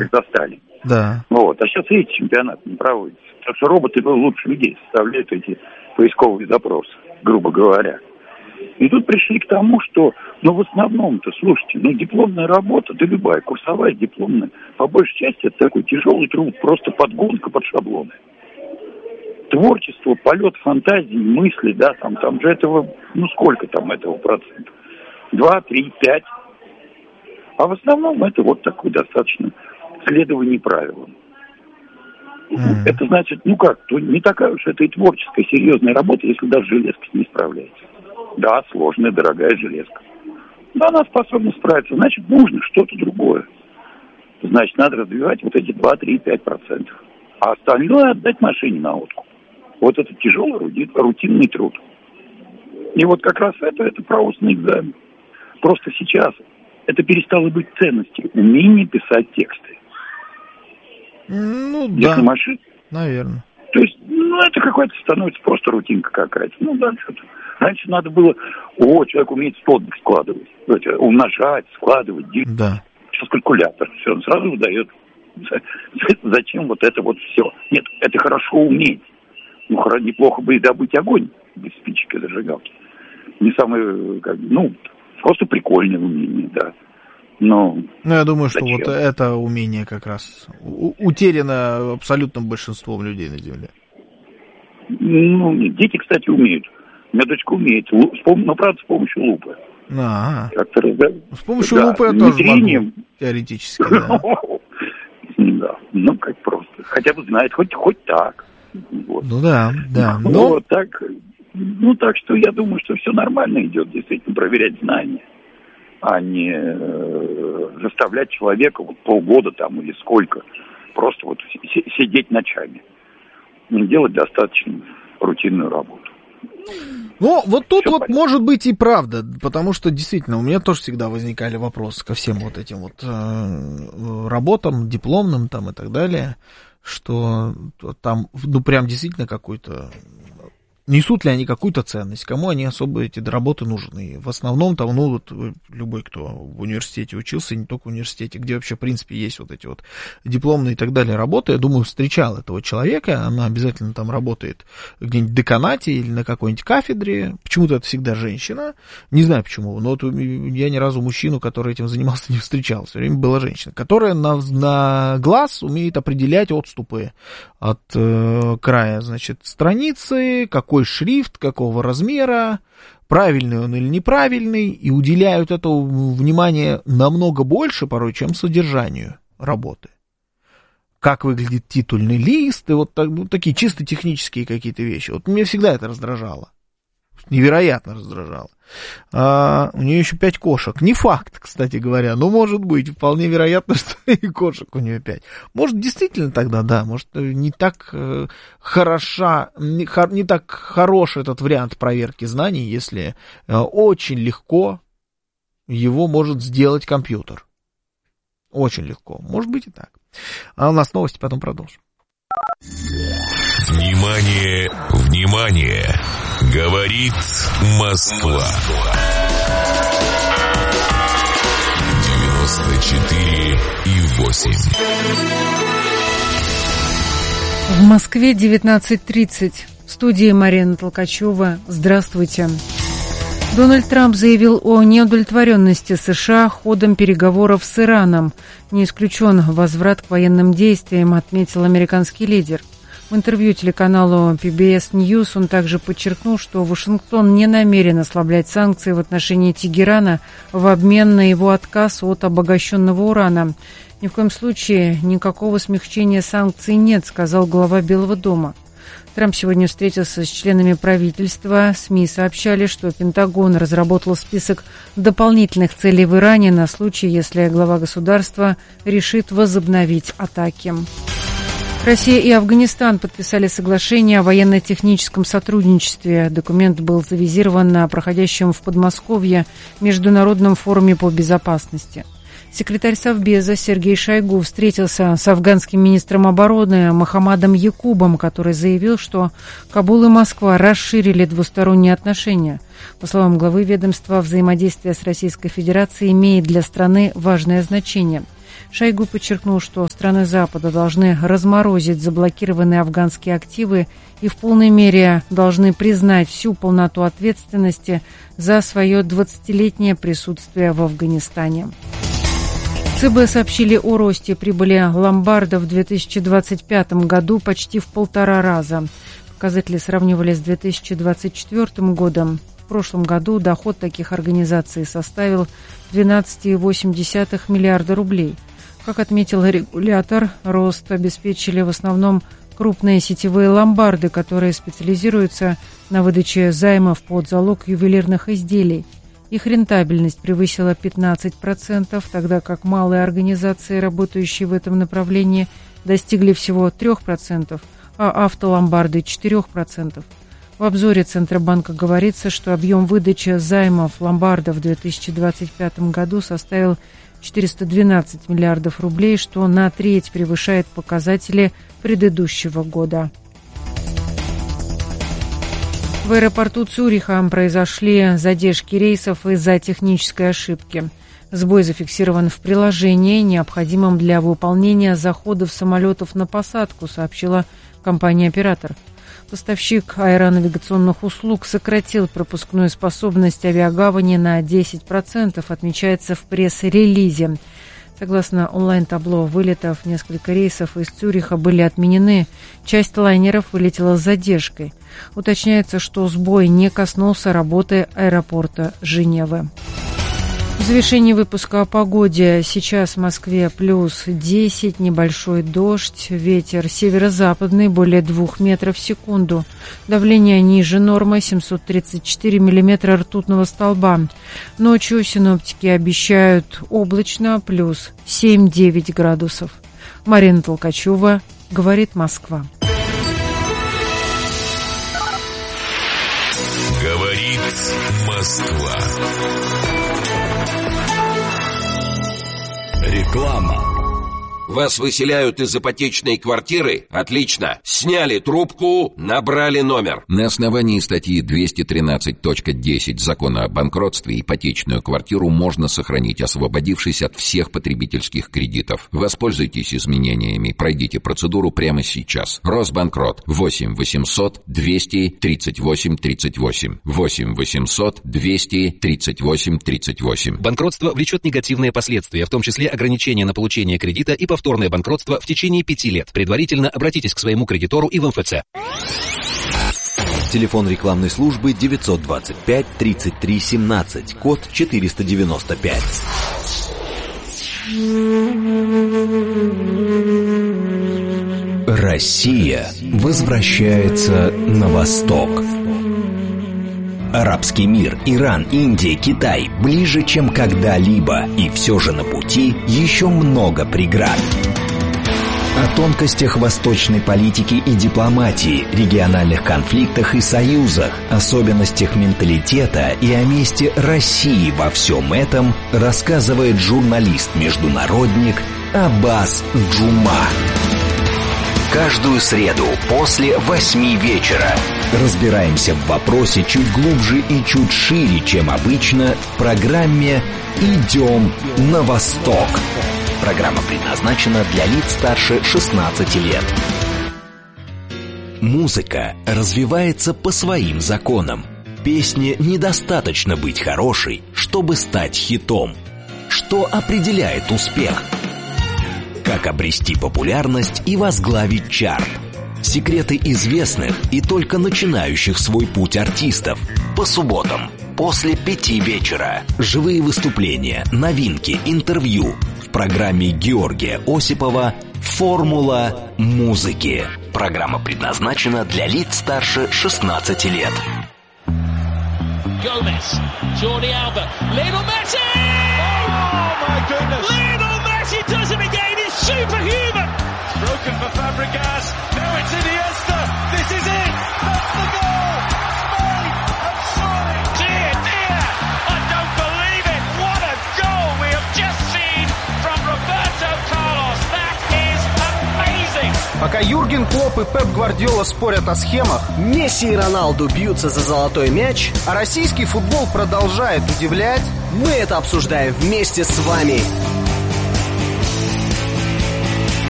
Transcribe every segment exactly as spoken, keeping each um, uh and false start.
как за Сталин. Да. Вот. А сейчас эти чемпионаты не проводятся. Потому что роботы лучше людей составляют эти поисковые запросы, грубо говоря. И тут пришли к тому, что, ну, в основном-то, слушайте, ну, дипломная работа, да любая, курсовая, дипломная, по большей части это такой тяжелый труд, просто подгонка под шаблоны. Творчество, полет фантазии, мысли, да, там, там же этого, ну, сколько там этого процентов? Два, три, пять. А в основном это вот такое достаточно следование правилам. Mm. Это значит, ну как, то не такая уж это и творческая, серьезная работа, если даже железка не справляется. Да, сложная, дорогая железка. Но она способна справиться, значит, нужно что-то другое. Значит, надо развивать вот эти два, три, пять процентов. А остальное отдать машине на откуп. Вот это тяжелый рутинный труд. И вот как раз это, это про устный экзамен. Просто сейчас это перестало быть ценностью. Умение писать тексты. Ну, Если да, машин... наверное. То есть, ну, это какая-то становится просто рутинка какая-то. Ну, да, что-то. Раньше надо было, о, человек умеет столбик складывать, умножать, складывать, делить. Да. Сейчас калькулятор, все, он сразу выдает. Зачем вот это вот все? Нет, это хорошо уметь. Ну, неплохо бы и добыть огонь без спичек и зажигалки. Не самое, как, ну, просто прикольное умение, да. Но ну, я думаю, зачем? Что вот это умение как раз утеряно абсолютным большинством людей на Земле. Ну, дети, кстати, умеют. У меня дочка умеет, но, правда, с помощью лупы. А, как-то разда... С помощью да, лупы я тоже трением... могу, теоретически, да. Да, ну, как просто. Хотя бы знает, хоть, хоть так. Вот. Ну, да, да. Ну, но... вот так, ну, так что я думаю, что все нормально идет, действительно, проверять знания, а не э, заставлять человека вот полгода там или сколько просто вот с- сидеть ночами. Не делать достаточно рутинную работу. Ну, вот тут Всё вот понятно. может быть и правда, потому что действительно у меня тоже всегда возникали вопросы ко всем вот этим вот э, работам, дипломным там и так далее, что там, ну, прям действительно какой-то... Несут ли они какую-то ценность, кому они особо эти работы нужны. В основном там, ну, вот любой, кто в университете учился, не только в университете, где вообще, в принципе, есть вот эти вот дипломные и так далее работы, я думаю, встречал этого человека, она обязательно там работает где-нибудь в деканате или на какой-нибудь кафедре, почему-то это всегда женщина, не знаю почему, но вот я ни разу мужчину, который этим занимался, не встречал, все время была женщина, которая на, на глаз умеет определять отступы от э, края, значит, страницы, какой шрифт, какого размера, правильный он или неправильный, и уделяют этому внимание намного больше порой, чем содержанию работы. Как выглядит титульный лист, и вот так, ну, такие чисто технические какие-то вещи. Вот меня всегда это раздражало. Невероятно раздражало. А, у нее еще пять кошек. Не факт, кстати говоря, но может быть, вполне вероятно, что и кошек у нее пять. Может, действительно тогда, да, может, не так э, хороша, не, хор, не так хорош этот вариант проверки знаний, если э, очень легко его может сделать компьютер. Очень легко. Может быть и так. А у нас новости, потом продолжим. Внимание, внимание! Говорит Москва. девяносто четыре и восемь. В Москве девятнадцать тридцать. В студии Марина Толкачева. Здравствуйте. Дональд Трамп заявил о неудовлетворенности США ходом переговоров с Ираном. Не исключен возврат к военным действиям, отметил американский лидер. В интервью телеканалу пи би эс News он также подчеркнул, что Вашингтон не намерен ослаблять санкции в отношении Тегерана в обмен на его отказ от обогащенного урана. Ни в коем случае никакого смягчения санкций нет, сказал глава Белого дома. Трамп сегодня встретился с членами правительства. СМИ сообщали, что Пентагон разработал список дополнительных целей в Иране на случай, если глава государства решит возобновить атаки. Россия и Афганистан подписали соглашение о военно-техническом сотрудничестве. Документ был завизирован на проходящем в Подмосковье Международном форуме по безопасности. Секретарь Совбеза Сергей Шойгу встретился с афганским министром обороны Мохаммадом Якубом, который заявил, что Кабул и Москва расширили двусторонние отношения. По словам главы ведомства, взаимодействие с Российской Федерацией имеет для страны важное значение. Шойгу подчеркнул, что страны Запада должны разморозить заблокированные афганские активы и в полной мере должны признать всю полноту ответственности за свое двадцатилетнее присутствие в Афганистане. ЦБ сообщили о росте прибыли ломбарда в две тысячи двадцать пятом году почти в полтора раза. Показатели сравнивали с две тысячи двадцать четвёртым годом. В прошлом году доход таких организаций составил двенадцать целых восемь десятых миллиарда рублей. Как отметил регулятор, рост обеспечили в основном крупные сетевые ломбарды, которые специализируются на выдаче займов под залог ювелирных изделий. Их рентабельность превысила пятнадцать процентов, тогда как малые организации, работающие в этом направлении, достигли всего три процента, а автоломбарды – четыре процента. В обзоре Центробанка говорится, что объем выдачи займов ломбардов в две тысячи двадцать пятом году составил четыреста двенадцать миллиардов рублей, что на треть превышает показатели предыдущего года. В аэропорту Цюриха произошли задержки рейсов из-за технической ошибки. Сбой зафиксирован в приложении, необходимом для выполнения заходов самолетов на посадку, сообщила компания-оператор. Поставщик аэронавигационных услуг сократил пропускную способность авиагавани на десять процентов, отмечается в пресс-релизе. Согласно онлайн-табло вылетов, несколько рейсов из Цюриха были отменены. Часть лайнеров вылетела с задержкой. Уточняется, что сбой не коснулся работы аэропорта Женевы. В завершении выпуска о погоде. Сейчас в Москве плюс десять, небольшой дождь, ветер северо-западный более двух метров в секунду. Давление ниже нормы семьсот тридцать четыре миллиметра ртутного столба. Ночью синоптики обещают облачно плюс семь-девять градусов. Марина Толкачева, говорит Москва. Говорит Москва. Реклама. Вас выселяют из ипотечной квартиры? Отлично. Сняли трубку, набрали номер. На основании статьи двести тринадцать точка десять Закона о банкротстве ипотечную квартиру можно сохранить, освободившись от всех потребительских кредитов. Воспользуйтесь изменениями. Пройдите процедуру прямо сейчас. Росбанкрот. восемь восемьсот двести тридцать восемь тридцать восемь. восемь восемьсот двести тридцать восемь тридцать восемь. Банкротство влечет негативные последствия, в том числе ограничения на получение кредита и повторное банкротство в течение пяти лет. Предварительно обратитесь к своему кредитору и в эм эф цэ. Телефон рекламной службы девятьсот двадцать пять тридцать три семнадцать, код четыреста девяносто пять. Россия возвращается на восток. Арабский мир, Иран, Индия, Китай ближе, чем когда-либо, и все же на пути еще много преград. О тонкостях восточной политики и дипломатии, региональных конфликтах и союзах, особенностях менталитета и о месте России во всем этом рассказывает журналист-международник Аббас Джума. Каждую среду после восьми вечера разбираемся в вопросе чуть глубже и чуть шире, чем обычно, в программе «Идем на восток». Программа предназначена для лиц старше шестнадцати лет. Музыка развивается по своим законам. Песне недостаточно быть хорошей, чтобы стать хитом. Что определяет успех? Как обрести популярность и возглавить чарт? Секреты известных и только начинающих свой путь артистов. По субботам после пяти вечера. Живые выступления, новинки, интервью. В программе Георгия Осипова «Формула музыки». Программа предназначена для лиц старше шестнадцати лет. Gomez, Jordi Alba, Lionel Messi! Oh my goodness! Lionel Messi does it again! It's superhuman! It's broken for Fabregas. Now it's Iniesta. This is it. That's the goal. Spain have scored. Dear, dear, I don't believe it. What a goal we have just seen from Roberto Carlos. That is amazing. Пока Юрген Клопп и Пеп Гвардиола спорят о схемах, Месси и Роналду бьются за золотой мяч, а российский футбол продолжает удивлять, мы это обсуждаем вместе с вами.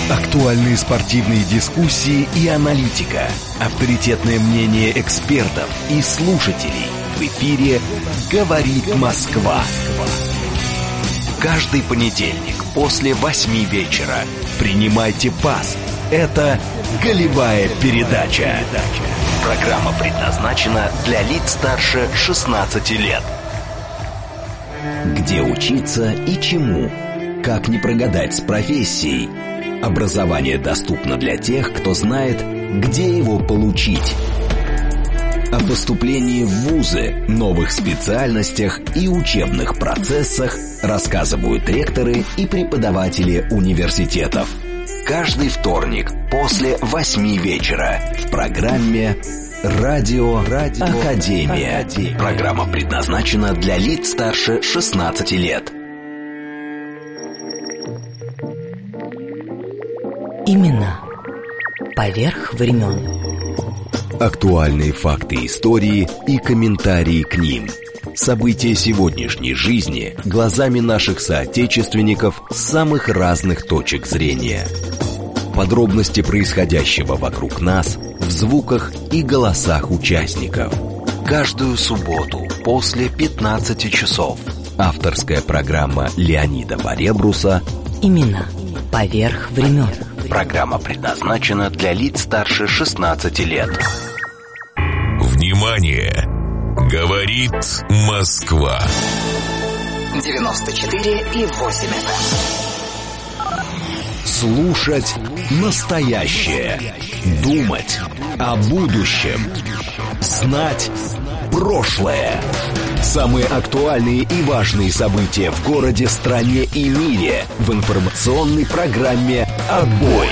Актуальные спортивные дискуссии и аналитика. Авторитетное мнение экспертов и слушателей. В эфире «Говорит Москва». Каждый понедельник после восьми вечера принимайте пас. Это «Голевая передача». Программа предназначена для лиц старше шестнадцати лет. Где учиться и чему? Как не прогадать с профессией? Образование доступно для тех, кто знает, где его получить. О поступлении в вузы, новых специальностях и учебных процессах рассказывают ректоры и преподаватели университетов. Каждый вторник после восьми вечера в программе «Радио, Радио Академия». Академия. Программа предназначена для лиц старше шестнадцати лет. Имена поверх времен. Актуальные факты истории и комментарии к ним. События сегодняшней жизни глазами наших соотечественников с самых разных точек зрения. Подробности происходящего вокруг нас в звуках и голосах участников. Каждую субботу после пятнадцати часов. Авторская программа Леонида Баребруса «Имена поверх времен». Программа предназначена для лиц старше шестнадцати лет. Внимание! Говорит Москва. девяносто четыре и восемь эф эм. Слушать настоящее. Думать о будущем. Знать прошлое. Самые актуальные и важные события в городе, стране и мире в информационной программе «Отбой».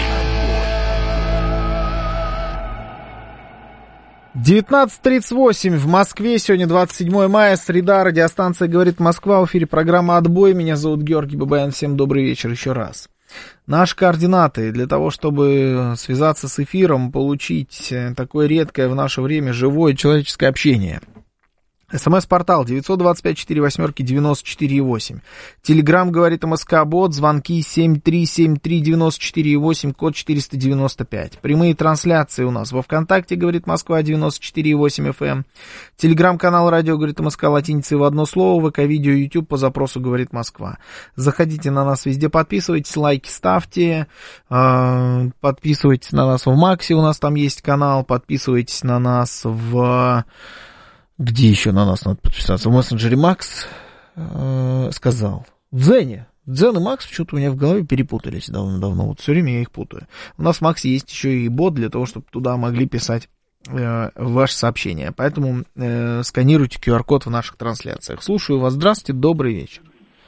девятнадцать тридцать восемь в Москве. Сегодня двадцать седьмое мая, среда. Радиостанция «Говорит Москва». В эфире программа «Отбой». Меня зовут Георгий Бабаян. Всем добрый вечер еще раз. Наши координаты для того, чтобы связаться с эфиром, получить такое редкое в наше время живое человеческое общение. СМС-портал девять два пять четыре восемь девяносто четыре восемь. Телеграм «Говорит МСК-бот». Звонки семь три семь три девяносто четыре восемь, код четыреста девяносто пять. Прямые трансляции у нас во ВКонтакте «Говорит Москва» девяносто четыре восемь эф эм. Телеграм-канал «Радио Говорит МСК» латиницей в одно слово. ВК-видео, YouTube по запросу «Говорит Москва». Заходите на нас везде, подписывайтесь, лайки ставьте. Подписывайтесь на нас в Максе, у нас там есть канал. Подписывайтесь на нас в... Где еще на нас надо подписаться? В мессенджере Макс э, сказал. В Дзене. Дзен и Макс что-то у меня в голове перепутались давно-давно. Вот все время я их путаю. У нас в Максе есть еще и бот для того, чтобы туда могли писать э, ваши сообщения. Поэтому э, сканируйте ку ар код в наших трансляциях. Слушаю вас. Здравствуйте, добрый вечер.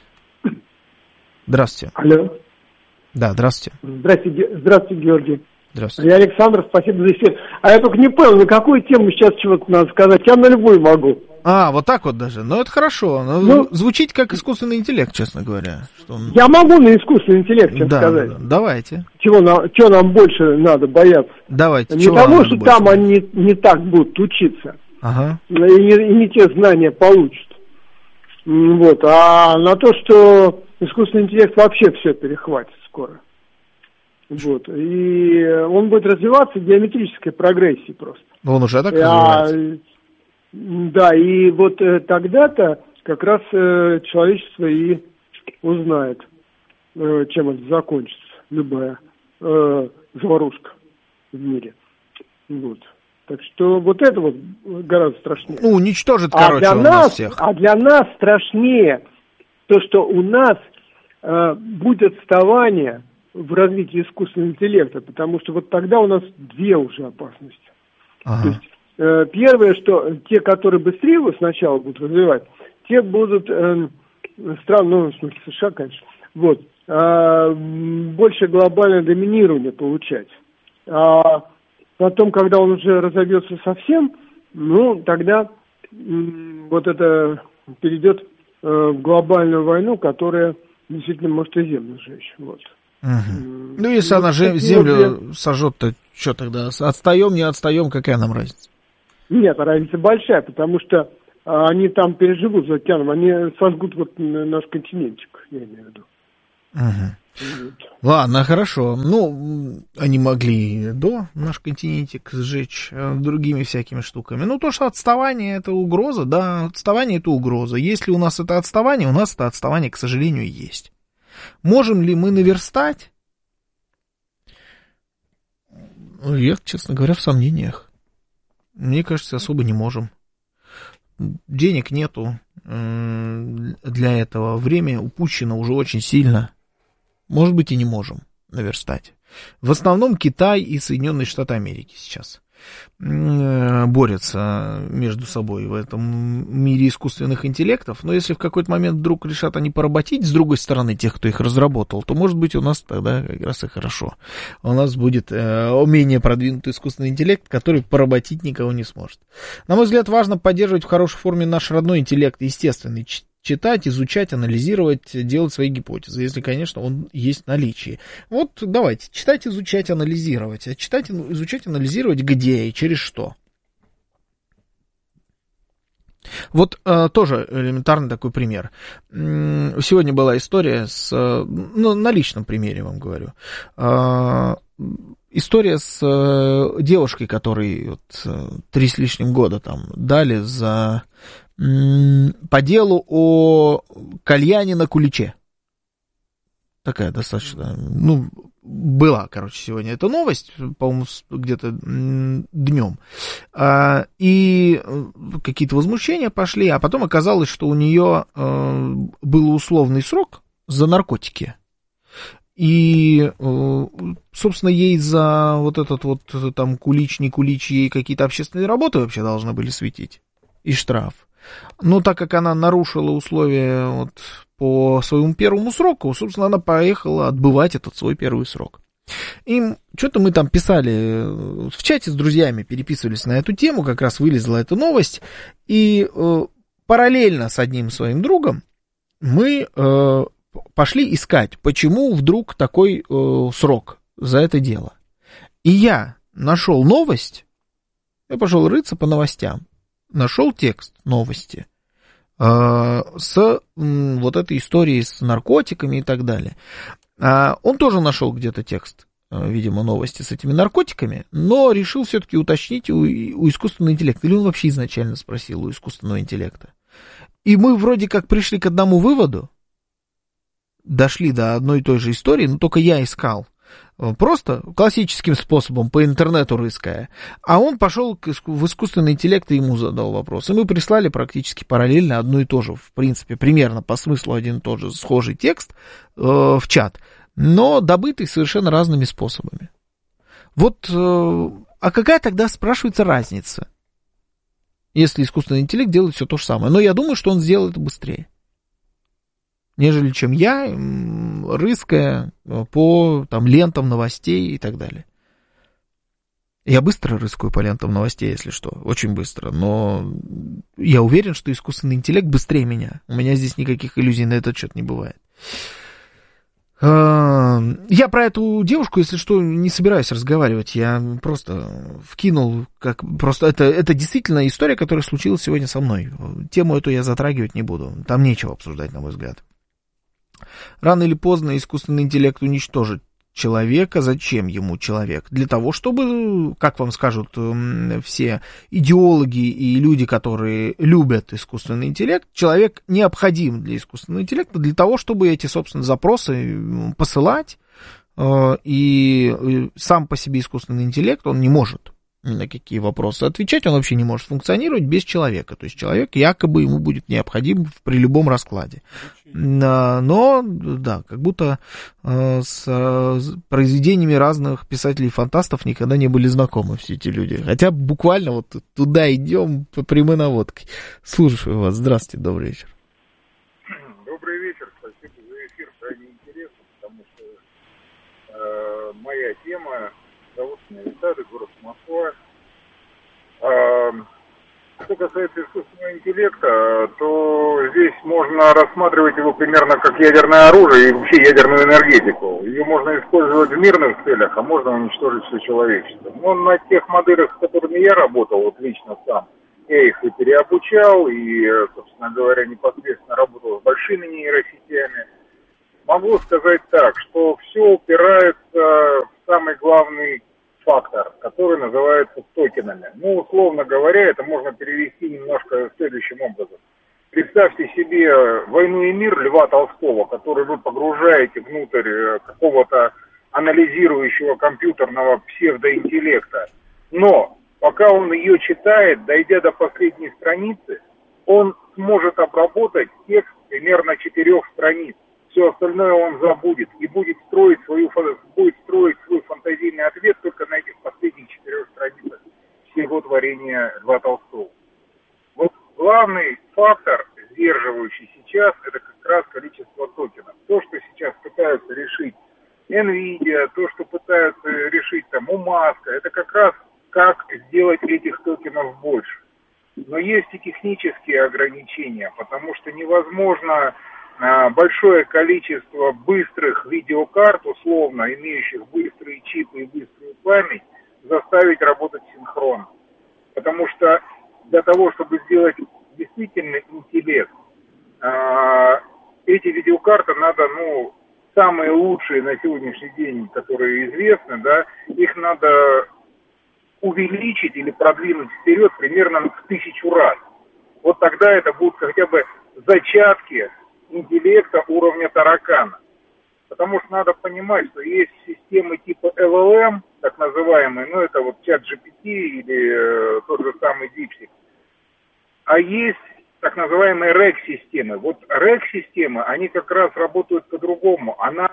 Здравствуйте. Алло. Да, здравствуйте. Здравствуйте, здравствуйте, Георгий. Здравствуйте. Я Александр, спасибо за эфир. А я только не понял, на какую тему сейчас чего-то надо сказать. Я на любую могу. А, вот так вот даже. Ну, это хорошо. Ну, звучит как искусственный интеллект, честно говоря. Что он... Я могу на искусственный интеллект, чем да, сказать. Да, да. Давайте. Чего нам, чего нам больше надо бояться? Давайте. Не того, что там больше? Они не так будут учиться. Ага. И не, и не те знания получат. Вот. А на то, что искусственный интеллект вообще все перехватит скоро. Вот. И он будет развиваться в геометрической прогрессии просто. Он уже так а, развивается. Да, и вот э, тогда-то как раз э, человечество и узнает, э, чем это закончится, любая э, заварушка в мире. Вот. Так что вот это вот гораздо страшнее. Ну, уничтожит, а короче, для он нас, нас всех. А для нас страшнее то, что у нас э, будет отставание в развитии искусственного интеллекта, потому что вот тогда у нас две уже опасности. Ага. То есть э, первое, что те, которые быстрее его сначала будут развивать, те будут э, страны, ну, в смысле США, конечно, вот, э, больше глобальное доминирование получать. А потом, когда он уже разовьется совсем, ну, тогда э, вот это перейдет э, в глобальную войну, которая действительно может и землю сжечь, вот. Угу. Ну, если ну, она же землю для... сожжет, то что тогда? Отстаем, не отстаем, какая нам разница? Нет, разница большая, потому что а, они там переживут за океаном, они сожгут вот наш континентик, я имею в виду. Угу. Ладно, хорошо. Ну, они могли до наш континентик сжечь другими всякими штуками. Ну, то, что отставание — это угроза, да, отставание — это угроза. Если у нас это отставание, у нас это отставание, к сожалению, есть. Можем ли мы наверстать? Я, честно говоря, в сомнениях. Мне кажется, особо не можем. Денег нету для этого. Время упущено уже очень сильно. Может быть, и не можем наверстать. В основном Китай и Соединенные Штаты Америки сейчас борются между собой в этом мире искусственных интеллектов. Но если в какой-то момент вдруг решат они поработить с другой стороны тех, кто их разработал, то, может быть, у нас тогда как раз и хорошо. У нас будет э, менее продвинутый искусственный интеллект, который поработить никого не сможет. На мой взгляд, важно поддерживать в хорошей форме наш родной интеллект, естественный, читать, изучать, анализировать, делать свои гипотезы, если, конечно, он есть в наличии. Вот давайте, читать, изучать, анализировать. А читать, изучать, анализировать где и через что? Вот э, тоже элементарный такой пример. Сегодня была история с... Ну, на личном примере вам говорю. Э, история с э, девушкой, которой вот, три с лишним года там дали за... по делу о кальяне на куличе. Такая достаточно, ну, была, короче, сегодня эта новость, по-моему, где-то днем. И какие-то возмущения пошли, а потом оказалось, что у нее был условный срок за наркотики. И, собственно, ей за вот этот вот там кулич, не кулич, ей какие-то общественные работы вообще должны были светить. И штраф. Но так как она нарушила условия вот по своему первому сроку, собственно, она поехала отбывать этот свой первый срок. И что-то мы там писали в чате с друзьями, переписывались на эту тему, как раз вылезла эта новость. И э, параллельно с одним своим другом мы э, пошли искать, почему вдруг такой э, срок за это дело. И я нашел новость, я пошел рыться по новостям. Нашел текст новости э, с э, вот этой историей с наркотиками и так далее. Э, он тоже нашел где-то текст, э, видимо, новости с этими наркотиками, но решил все-таки уточнить у, у искусственного интеллекта. Или он вообще изначально спросил у искусственного интеллекта. И мы вроде как пришли к одному выводу, дошли до одной и той же истории, но только я искал просто классическим способом, по интернету рыская. А он пошел в искусственный интеллект и ему задал вопрос. И мы прислали практически параллельно одно и то же, в принципе, примерно по смыслу один и тот же схожий текст э, в чат, но добытый совершенно разными способами. Вот, э, а какая тогда, спрашивается, разница, если искусственный интеллект делает все то же самое? Но я думаю, что он сделает это быстрее, нежели чем я, рыская по там, лентам новостей и так далее. Я быстро рыскаю по лентам новостей, если что, очень быстро, но я уверен, что искусственный интеллект быстрее меня. У меня здесь никаких иллюзий на этот счет не бывает. Я про эту девушку, если что, не собираюсь разговаривать. Я просто вкинул, как просто это, это действительно история, которая случилась сегодня со мной. Тему эту я затрагивать не буду. Там нечего обсуждать, на мой взгляд. Рано или поздно искусственный интеллект уничтожит человека. Зачем ему человек? Для того, чтобы, как вам скажут все идеологи и люди, которые любят искусственный интеллект, человек необходим для искусственного интеллекта для того, чтобы эти, собственно, запросы посылать. И сам по себе искусственный интеллект, он не может ни на какие вопросы отвечать, он вообще не может функционировать без человека. То есть человек якобы ему будет необходим при любом раскладе. Но, да, как будто с произведениями разных писателей-фантастов никогда не были знакомы все эти люди. Хотя буквально вот туда идем по прямой наводке. Слушаю вас. Здравствуйте, добрый вечер. Добрый вечер. Спасибо за эфир. Крайне интересно, потому что э, моя тема зовут меня Виталий, город Москва. А, что касается искусственного интеллекта, то здесь можно рассматривать его примерно как ядерное оружие и вообще ядерную энергетику. Ее можно использовать в мирных целях, а можно уничтожить все человечество. Но на тех моделях, с которыми я работал, вот лично сам, я их и переобучал, и, собственно говоря, непосредственно работал с большими нейросетями. могу сказать так, что все упирается в самый главный фактор, который называется токенами. Ну, условно говоря, это можно перевести немножко следующим образом. Представьте себе «Войну и мир» Льва Толстого, который вы погружаете внутрь какого-то анализирующего компьютерного псевдоинтеллекта. Но пока он ее читает, дойдя до последней страницы, он сможет обработать текст примерно четырех страниц. Все остальное он забудет и будет строить, свою, будет строить свой фантазийный ответ только на этих последних четырех страницах всего творения Льва Толстого. Вот главный фактор, сдерживающий сейчас, это как раз количество токенов. То, что сейчас пытаются решить NVIDIA, то, что пытаются решить там у Маска, это как раз как сделать этих токенов больше. Но есть и технические ограничения, потому что невозможно а, большое количество быстрых видеокарт, условно, имеющих быстрые чипы и быструю память, заставить работать синхронно. Потому что для того, чтобы сделать действительно интеллект, а, эти видеокарты надо, ну, самые лучшие на сегодняшний день, которые известны, да, их надо увеличить или продвинуть вперед примерно в тысячу раз. Вот тогда это будут хотя бы зачатки интеллекта уровня таракана. Потому что надо понимать, что есть системы типа эл эл эм, так называемые, ну это вот чат джи пи ти или э, тот же самый DeepSeek. А есть так называемые рэк-системы. Вот рэк-системы, они как раз работают по-другому. Она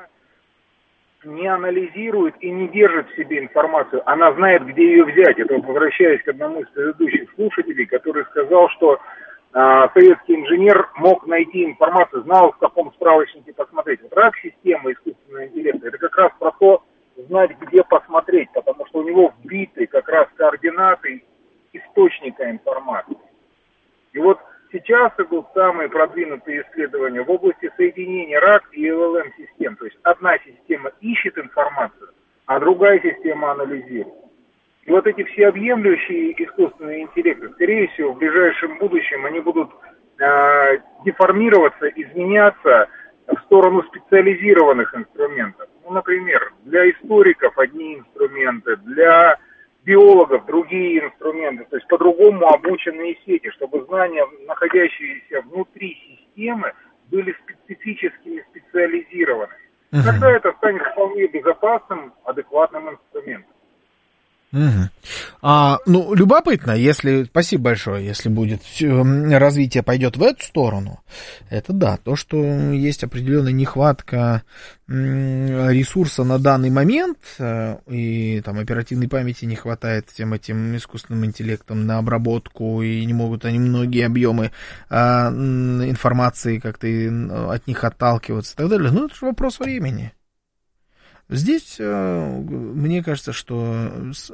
не анализирует и не держит в себе информацию. Она знает, где ее взять. Это вот возвращаясь к одному из предыдущих слушателей, который сказал, что э, советский инженер мог найти информацию, знал, в каком справочнике посмотреть. Вот рэк-система искусственного интеллекта, это как раз про то, знать, где посмотреть, потому что у него вбиты как раз координаты источника информации. И вот сейчас идут самые продвинутые исследования в области соединения рак и эл эл эм-систем. То есть одна система ищет информацию, а другая система анализирует. И вот эти всеобъемлющие искусственные интеллекты, скорее всего, в ближайшем будущем они будут э, деформироваться, изменяться в сторону специализированных инструментов. Ну, например, для историков одни инструменты, для биологов другие инструменты, то есть по-другому обученные сети, чтобы знания, находящиеся внутри системы, были специфическими, специализированными. Uh-huh. Тогда это станет вполне безопасным, адекватным инструментом. Угу. А, ну, любопытно, если, спасибо большое, если будет развитие пойдет в эту сторону, это да, то, что есть определенная нехватка ресурса на данный момент, и там оперативной памяти не хватает всем этим искусственным интеллектом на обработку, и не могут они многие объемы а, информации как-то от них отталкиваться и так далее, ну, это же вопрос времени. Здесь, мне кажется, что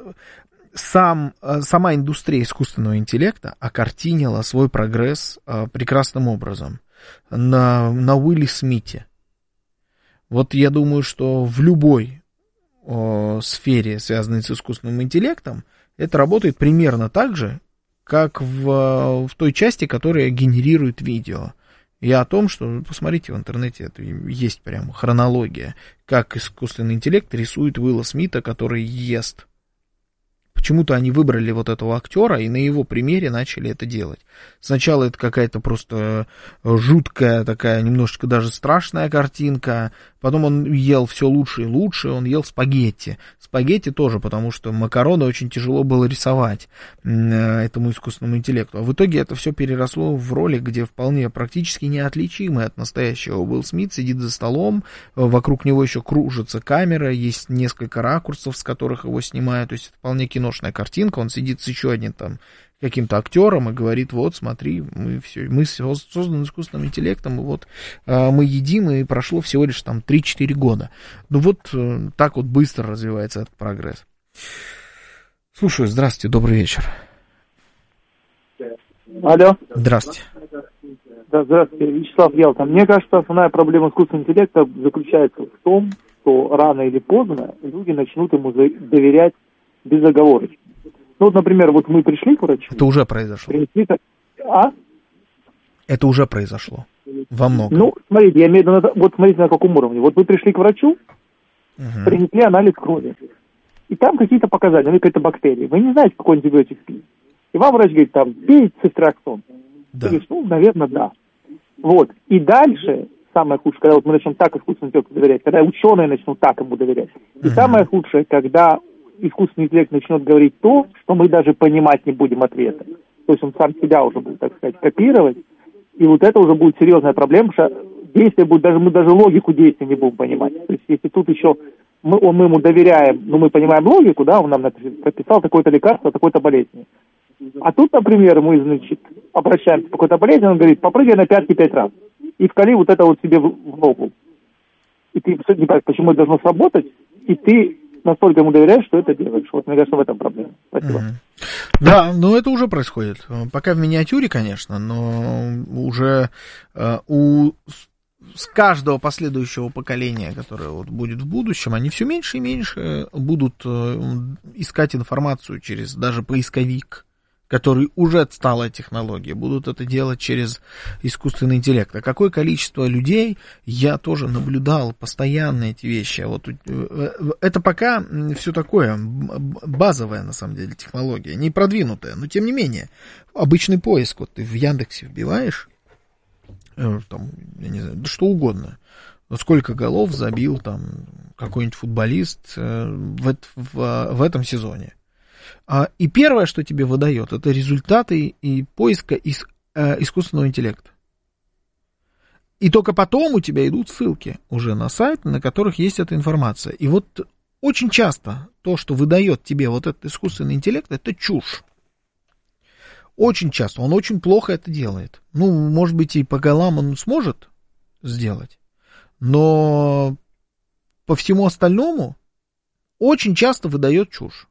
сам, сама индустрия искусственного интеллекта окартинила свой прогресс прекрасным образом на, на Уилле Смите. Вот я думаю, что в любой о, сфере, связанной с искусственным интеллектом, это работает примерно так же, как в, в той части, которая генерирует видео. Я о том, что, посмотрите в интернете, это есть прям хронология, как искусственный интеллект рисует Уилла Смита, который ест. Почему-то они выбрали вот этого актера и на его примере начали это делать. Сначала это какая-то просто жуткая такая, немножечко даже страшная картинка. Потом он ел все лучше и лучше, он ел спагетти. Спагетти тоже, потому что макароны очень тяжело было рисовать этому искусственному интеллекту. А в итоге это все переросло в ролик, где вполне практически неотличимый от настоящего Уилл Смит сидит за столом, вокруг него еще кружится камера, есть несколько ракурсов, с которых его снимают, то есть это вполне киношная картинка, он сидит с еще одним там каким-то актером и говорит, вот, смотри, мы все, мы созданы искусственным интеллектом, и вот э, мы едим, и прошло всего лишь там три-четыре года. Ну вот э, так вот быстро развивается этот прогресс. Слушаю, здравствуйте, добрый вечер. Алло. Здравствуйте. Да, здравствуйте, Вячеслав Ялта. Мне кажется, основная проблема искусственного интеллекта заключается в том, что рано или поздно люди начнут ему доверять безоговорочно. Ну, вот, например, вот мы пришли к врачу. Это уже произошло. Принесли... А? Это уже произошло. Во многом. Ну, смотрите, я имею в виду, вот смотрите, на каком уровне. Вот вы пришли к врачу, uh-huh. принесли анализ крови, и там какие-то показания, ну, какие-то бактерии. Вы не знаете, какой антибиотик пить. И вам врач говорит, там, пей цистраксон. Да. Ты говоришь, ну, наверное, да. Вот. И дальше, самое худшее, когда вот мы начнем так искусственному интеллекту доверять, когда ученые начнут так ему доверять. И uh-huh. самое худшее, когда искусственный интеллект начнет говорить то, что мы даже понимать не будем ответа. То есть он сам себя уже будет, так сказать, копировать. И вот это уже будет серьезная проблема, потому что действие будет, даже мы даже логику действия не будем понимать. То есть если тут еще мы, мы ему доверяем, но мы понимаем логику, да, он нам прописал такое-то лекарство, такой-то болезни. А тут, например, мы, значит, обращаемся к какой-то болезни, он говорит, попрыгай на пятки пять раз и вкали вот это вот себе в, в ногу. И ты не понимаешь, почему это должно сработать, и ты настолько ему доверяешь, что это делаешь. Вот, мне кажется, в этом проблема. Спасибо. Mm-hmm. Да, но это уже происходит. Пока в миниатюре, конечно, но уже э, у с каждого последующего поколения, которое вот будет в будущем, они все меньше и меньше будут э, искать информацию через даже поисковик, который уже отсталая технология, будут это делать через искусственный интеллект. А какое количество людей, я тоже наблюдал постоянно эти вещи. Вот это пока все такое базовая, на самом деле, технология, не продвинутая, но тем не менее, обычный поиск, вот ты в Яндексе вбиваешь, там, я не знаю, да что угодно, сколько голов забил там какой-нибудь футболист в, в, в этом сезоне. И первое, что тебе выдает, это результаты и поиска из, э, искусственного интеллекта. И только потом у тебя идут ссылки уже на сайты, на которых есть эта информация. И вот очень часто то, что выдает тебе вот этот искусственный интеллект, это чушь. Очень часто. Он очень плохо это делает. Ну, может быть, и по голам он сможет сделать, но по всему остальному очень часто выдает чушь.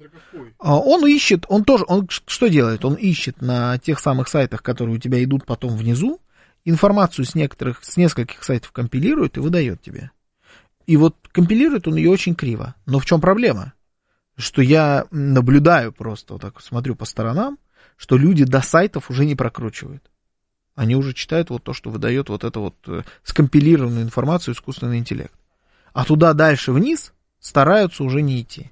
Он ищет, он тоже, он что делает? Он ищет на тех самых сайтах, которые у тебя идут потом внизу, информацию с некоторых, с нескольких сайтов компилирует и выдает тебе. И вот компилирует он ее очень криво. Но в чем проблема? Что я наблюдаю просто, вот так смотрю по сторонам, что люди до сайтов уже не прокручивают. Они уже читают вот то, что выдает вот эту вот скомпилированную информацию искусственный интеллект. А туда дальше вниз стараются уже не идти.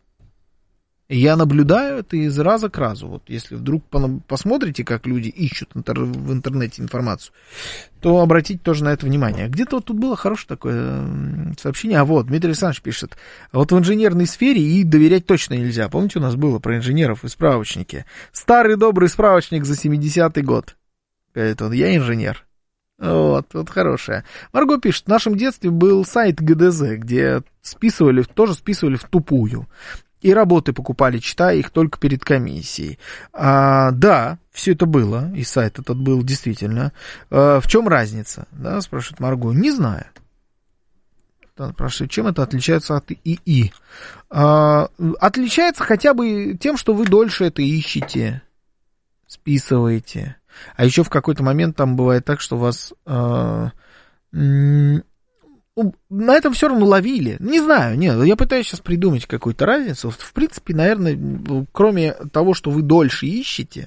Я наблюдаю это из раза к разу. Вот если вдруг посмотрите, как люди ищут в интернете информацию, то обратите тоже на это внимание. Где-то вот тут было хорошее такое сообщение. А вот, Дмитрий Александрович пишет. Вот в инженерной сфере и доверять точно нельзя. Помните, у нас было про инженеров и справочники? Старый добрый справочник за семидесятый год. Говорит он, я инженер. Вот, вот хорошая. Марго пишет, в нашем детстве был сайт гэ дэ зэ, где списывали, тоже списывали в тупую. И работы покупали, читая их только перед комиссией. А, да, все это было, и сайт этот был действительно. А, в чем разница? Да, спрашивает Марго. Не знаю. Спрашивает, чем это отличается от ИИ? А, отличается хотя бы тем, что вы дольше это ищете, списываете. А еще в какой-то момент там бывает так, что вас... А, м- на этом все равно ловили. Не знаю, нет, я пытаюсь сейчас придумать какую-то разницу. В принципе, наверное, кроме того, что вы дольше ищете,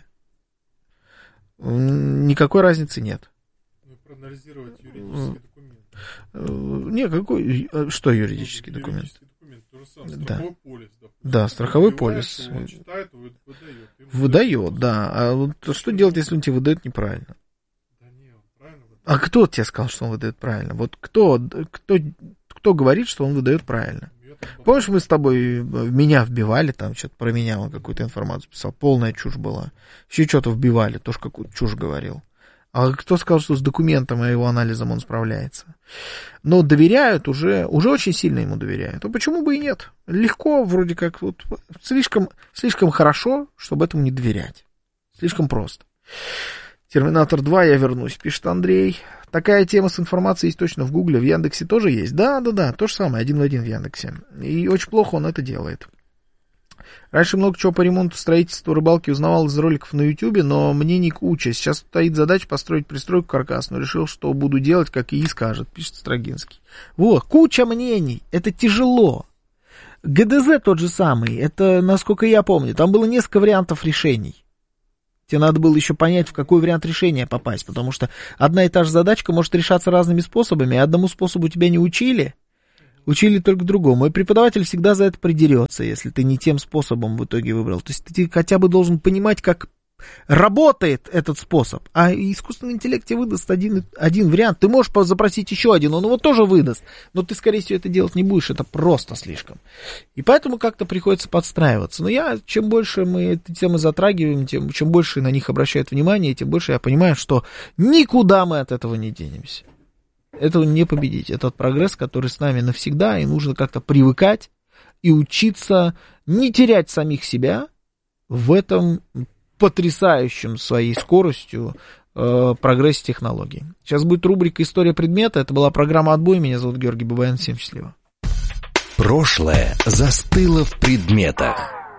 никакой разницы нет. Проанализировать юридический документ. Нет, какой, что юридический ну, документ? Юридический документ, то же самое, страховой да. полис. Допустим. Да, страховой полис. Он читает, выдает. Выдает, да. А вот что делать, если он тебе выдает неправильно? А кто тебе сказал, что он выдает правильно? Вот кто, кто, кто говорит, что он выдает правильно? Помнишь, мы с тобой меня вбивали, там что-то про меня он какую-то информацию писал, полная чушь была. Еще что-то вбивали, тоже какую-то чушь говорил. А кто сказал, что с документом и его анализом он справляется? Но доверяют уже, уже очень сильно ему доверяют. А почему бы и нет? Легко, вроде как, вот, слишком, слишком хорошо, чтобы этому не доверять. Слишком просто. Терминатор два, я вернусь, пишет Андрей. Такая тема с информацией есть точно в Гугле, в Яндексе тоже есть. Да, да, да, то же самое, один в один в Яндексе. И очень плохо он это делает. Раньше много чего по ремонту, строительству, рыбалки узнавал из роликов на Ютубе, но мнений куча. Сейчас стоит задача построить пристройку каркас, но решил, что буду делать, как ИИ скажет, пишет Строгинский. Вот, куча мнений, это тяжело. гэ дэ зэ тот же самый, это, насколько я помню, там было несколько вариантов решений. Тебе надо было еще понять, в какой вариант решения попасть, потому что одна и та же задачка может решаться разными способами, и одному способу тебя не учили, учили только другому. И преподаватель всегда за это придерется, если ты не тем способом в итоге выбрал. То есть ты хотя бы должен понимать, как работает этот способ. А искусственный интеллект тебе выдаст один, один вариант. Ты можешь запросить еще один, он его тоже выдаст. Но ты, скорее всего, это делать не будешь. Это просто слишком. И поэтому как-то приходится подстраиваться. Но я, чем больше мы эти темы затрагиваем, тем, чем больше на них обращают внимание, тем больше я понимаю, что никуда мы от этого не денемся. Этого не победить. Это тот прогресс, который с нами навсегда, и нужно как-то привыкать и учиться не терять самих себя в этом потрясающем своей скоростью э, прогрессе технологий. Сейчас будет рубрика «История предмета». Это была программа «Отбой». Меня зовут Георгий Бабаян. Всем счастливо. Прошлое застыло в предметах.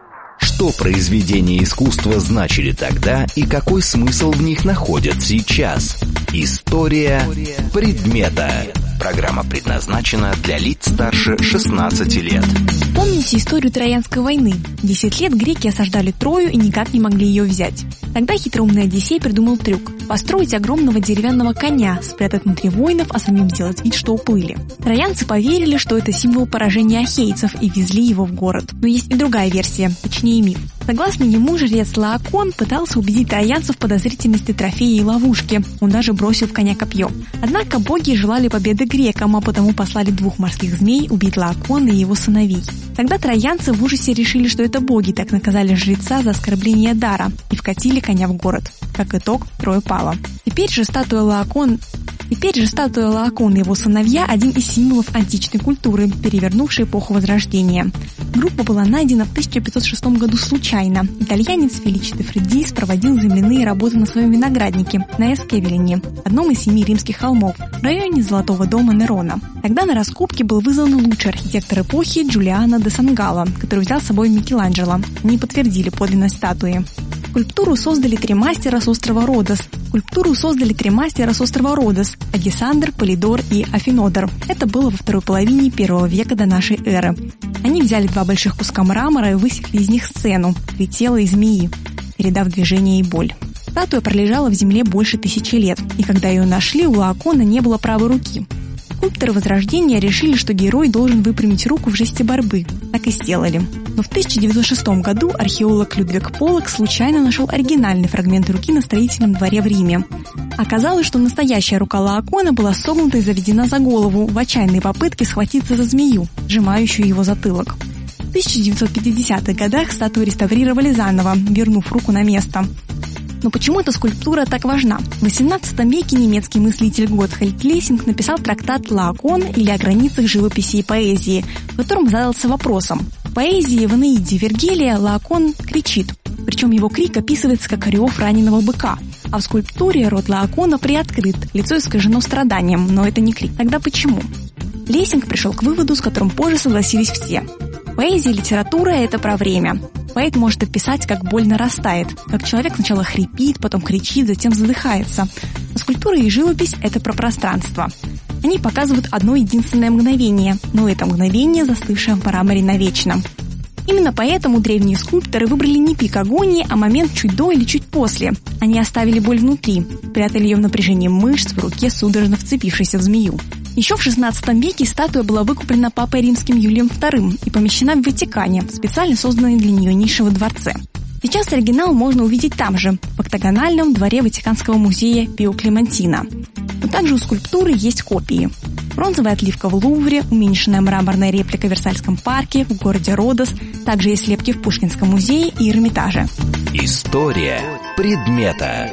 Что произведения искусства значили тогда и какой смысл в них находят сейчас? История предмета. Программа предназначена для лиц старше шестнадцати лет. Помните историю Троянской войны? Десять лет греки осаждали Трою и никак не могли ее взять. Тогда хитроумный Одиссей придумал трюк – построить огромного деревянного коня, спрятать внутри воинов, а самим сделать вид, что уплыли. Троянцы поверили, что это символ поражения ахейцев, и везли его в город. Но есть и другая версия, точнее миф. Согласно ему, жрец Лаокон пытался убедить троянцев в подозрительности трофея и ловушки. Он даже бросил в коня копье. Однако боги желали победы грекам, а потому послали двух морских змей убить Лаокона и его сыновей. Тогда троянцы в ужасе решили, что это боги так наказали жреца за оскорбление дара и вкатили коня в город. Как итог, Троя пала. Теперь же статуя Лаокон... Теперь же статуя Лаокона и его сыновья – один из символов античной культуры, перевернувшей эпоху Возрождения. Группа была найдена в тысяча пятьсот шестом году случайно. Итальянец Феличе де Фреддис проводил земляные работы на своем винограднике на Эскевелине, одном из семи римских холмов, в районе Золотого дома Нерона. Тогда на раскопки был вызван лучший архитектор эпохи Джулиано де Сангалло, который взял с собой Микеланджело. Они подтвердили подлинность статуи. Скульптуру создали три мастера с острова Родос. Скульптуру создали три мастера с острова Родос – Агисандр, Полидор и Афинодор. Это было во второй половине первого века до нашей эры. Они взяли два больших куска мрамора и высекли из них сцену – три тела и змеи, передав движение и боль. Статуя пролежала в земле больше тысячи лет, и когда ее нашли, у Лаокона не было правой руки. Скульпторы Возрождения решили, что герой должен выпрямить руку в жесте борьбы. Так и сделали. Но в тысяча девятьсот шестом году археолог Людвиг Поллок случайно нашел оригинальный фрагмент руки на строительном дворе в Риме. Оказалось, что настоящая рука Лаокона была согнута и заведена за голову в отчаянной попытке схватиться за змею, сжимающую его затылок. В тысяча девятьсот пятидесятых годах статую реставрировали заново, вернув руку на место. Но почему эта скульптура так важна? В восемнадцатом веке немецкий мыслитель Готфрид Лессинг написал трактат «Лаокон» или «О границах живописи и поэзии», в котором задался вопросом. В поэзии в Энеиде Вергилия Лаокон кричит, причем его крик описывается как рев раненого быка, а в скульптуре рот Лаокона приоткрыт, лицо искажено страданием, но это не крик. Тогда почему? Лессинг пришел к выводу, с которым позже согласились все. Поэзия и литература – это про время. Поэт может описать, как боль нарастает, как человек сначала хрипит, потом кричит, затем задыхается. А скульптура и живопись – это про пространство. Они показывают одно единственное мгновение, но это мгновение, застывшее в мраморе навечно. Именно поэтому древние скульпторы выбрали не пик агонии, а момент чуть до или чуть после. Они оставили боль внутри, прятали ее в напряжении мышц в руке, судорожно вцепившейся в змею. Еще в шестнадцатом веке статуя была выкуплена папой римским Юлием вторым и помещена в Ватикане, в специально созданной для нее нише во дворце. Сейчас оригинал можно увидеть там же, в октагональном дворе Ватиканского музея Пио Клементино. Но также у скульптуры есть копии. Бронзовая отливка в Лувре, уменьшенная мраморная реплика в Версальском парке, в городе Родос, также есть слепки в Пушкинском музее и Эрмитаже. История предмета.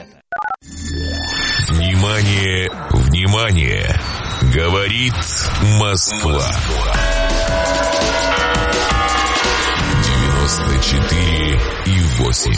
Внимание, внимание! Говорит Москва. девяносто четыре и восемь.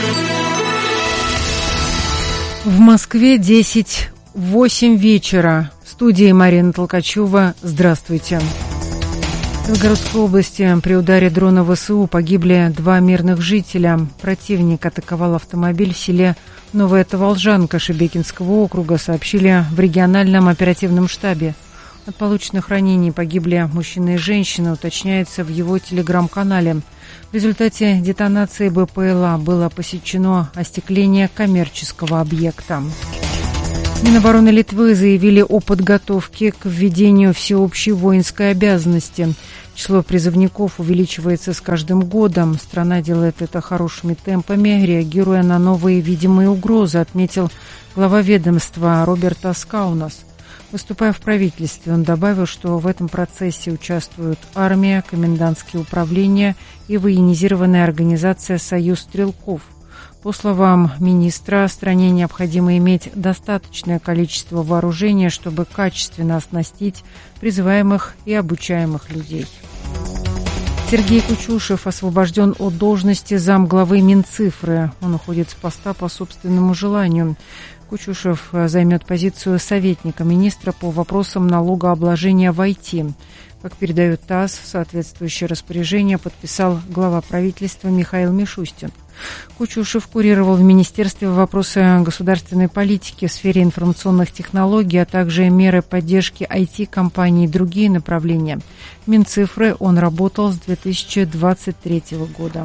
В Москве десять восемь вечера. В студии Марина Толкачева. Здравствуйте. В Белгородской области при ударе дрона ВСУ погибли два мирных жителя. Противник атаковал автомобиль в селе Новая Таволжанка Шебекинского округа, сообщили в региональном оперативном штабе. От полученных ранений погибли мужчина и женщина, уточняется в его телеграм-канале. В результате детонации БПЛА было посечено остекление коммерческого объекта. Минобороны Литвы заявили о подготовке к введению всеобщей воинской обязанности. Число призывников увеличивается с каждым годом. Страна делает это хорошими темпами, реагируя на новые видимые угрозы, отметил глава ведомства Роберт Аскаунас. Выступая в правительстве, он добавил, что в этом процессе участвуют армия, комендантские управления и военизированная организация «Союз стрелков». По словам министра, стране необходимо иметь достаточное количество вооружения, чтобы качественно оснастить призываемых и обучаемых людей. Сергей Кучушев освобожден от должности замглавы Минцифры. Он уходит с поста по собственному желанию. Кучушев займет позицию советника министра по вопросам налогообложения в ай ти. Как передает ТАСС, соответствующее распоряжение подписал глава правительства Михаил Мишустин. Кучушев курировал в министерстве вопросы государственной политики в сфере информационных технологий, а также меры поддержки ай ти-компаний и другие направления. В Минцифры он работал с две тысячи двадцать третьего года.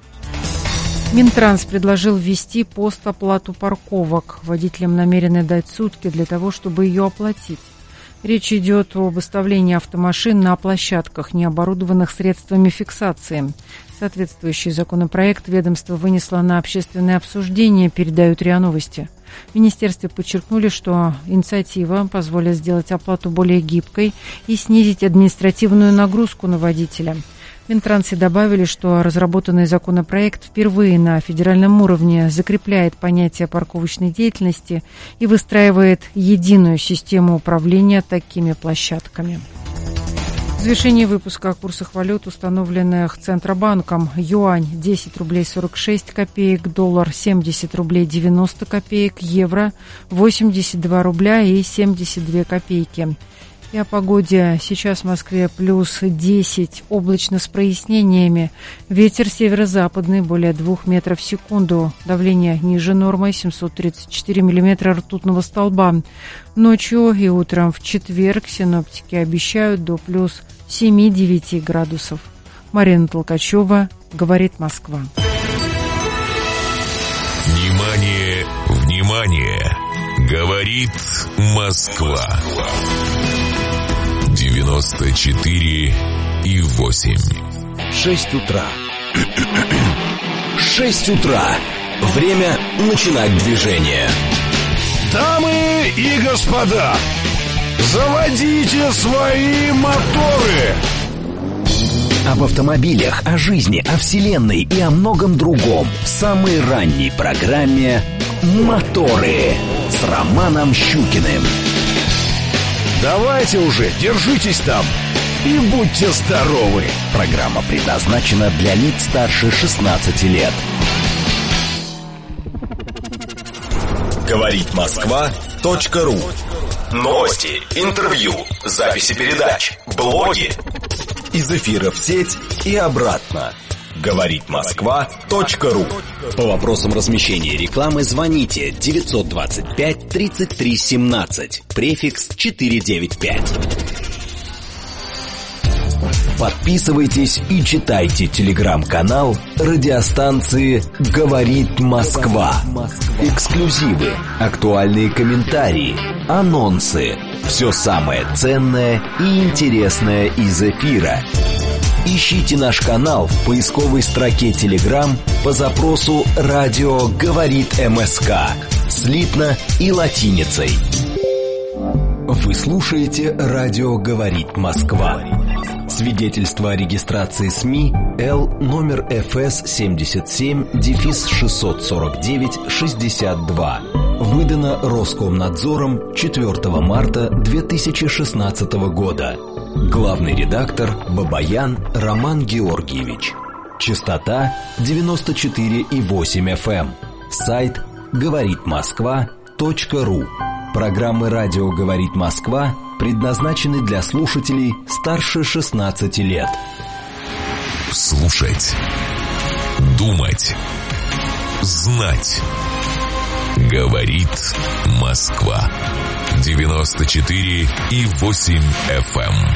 Минтранс предложил ввести постоплату парковок. Водителям намерены дать сутки для того, чтобы ее оплатить. Речь идет об выставлении автомашин на площадках, не оборудованных средствами фиксации. Соответствующий законопроект ведомство вынесло на общественное обсуждение, передают РИА Новости. В министерстве подчеркнули, что инициатива позволит сделать оплату более гибкой и снизить административную нагрузку на водителя. В Минтрансе добавили, что разработанный законопроект впервые на федеральном уровне закрепляет понятие парковочной деятельности и выстраивает единую систему управления такими площадками. В завершении выпуска о курсах валют, установленных Центробанком. Юань десять рублей сорок шесть копеек, доллар семьдесят рублей девяносто копеек, евро восемьдесят два рубля и семьдесят две копейки. И о погоде. Сейчас в Москве плюс десять, облачно с прояснениями. Ветер северо-западный, более двух метров в секунду. Давление ниже нормы, семьсот тридцать четыре миллиметра ртутного столба. Ночью и утром в четверг синоптики обещают до плюс семь-девять градусов. Марина Толкачева, говорит Москва. Внимание, внимание! Говорит Москва. девяносто четыре и восемь. Шесть утра. Шесть утра. Время начинать движение. Дамы и господа, заводите свои моторы. Об автомобилях, о жизни, о вселенной и о многом другом в самой ранней программе «Моторы» с Романом Щукиным. Давайте уже, держитесь там и будьте здоровы. Программа предназначена для лиц старше шестнадцати лет. Говорит Москва точка ру. Новости, интервью, записи передач, блоги. Из эфира в сеть и обратно. Говорит Москва точка ру. По вопросам размещения рекламы звоните девятьсот двадцать пять тридцать три семнадцать, префикс четыреста девяносто пять. Подписывайтесь и читайте телеграм-канал радиостанции «Говорит Москва». Эксклюзивы, актуальные комментарии, анонсы. Все самое ценное и интересное из эфира. Ищите наш канал в поисковой строке Telegram по запросу «Радио говорит МСК» слитно и латиницей. Вы слушаете «Радио говорит Москва». Свидетельство о регистрации СМИ Л номер эф эс семьдесят семь шестьсот сорок девять шестьдесят два. Выдано Роскомнадзором четвёртого марта две тысячи шестнадцатого года. Главный редактор Бабаян Роман Георгиевич. Частота девяносто четыре и восемь эф эм. Сайт говорит москва точка ру. Программы «Радио говорит Москва» предназначены для слушателей старше шестнадцати лет. Слушать, думать, знать. Говорит Москва. девяносто четыре и восемь эф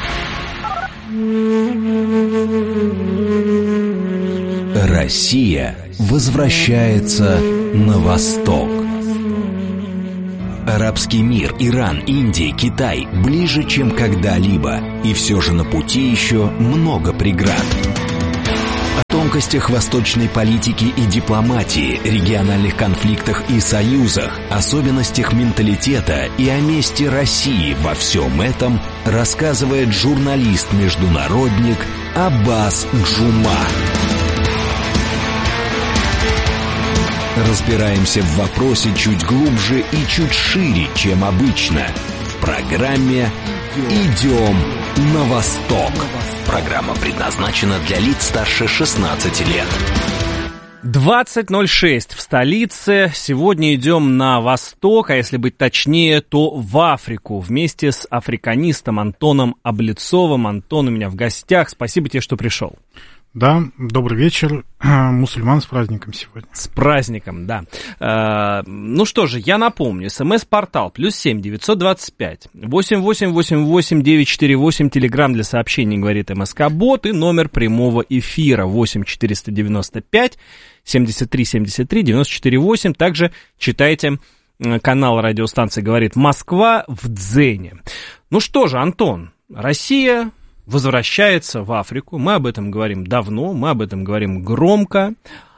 эм. Россия возвращается на восток. Арабский мир, Иран, Индия, Китай ближе, чем когда-либо. И все же на пути еще много преград. О тонкостях восточной политики и дипломатии, региональных конфликтах и союзах, особенностях менталитета и о месте России во всем этом рассказывает журналист-международник Аббас Джума. Разбираемся в вопросе чуть глубже и чуть шире, чем обычно. В программе «Идем на восток». Программа предназначена для лиц старше шестнадцати лет. двадцать ноль шесть в столице. Сегодня идем на восток, а если быть точнее, то в Африку. Вместе с африканистом Антоном Облицовым. Антон у меня в гостях. Спасибо тебе, что пришел. Да, добрый вечер, мусульман, с праздником сегодня. С праздником, да. Э, ну что же, я напомню, смс-портал плюс семь девятьсот двадцать пять восемь восемь восемь восемь девять четыре восемь, телеграмм для сообщений, говорит МСК-бот, и номер прямого эфира восемь четыреста девяносто пять семьдесят три семьдесят три девяносто четыре восемь. Также читайте канал радиостанции «Говорит Москва» в Дзене. Ну что же, Антон, Россия возвращается в Африку. Мы об этом говорим давно, мы об этом говорим громко.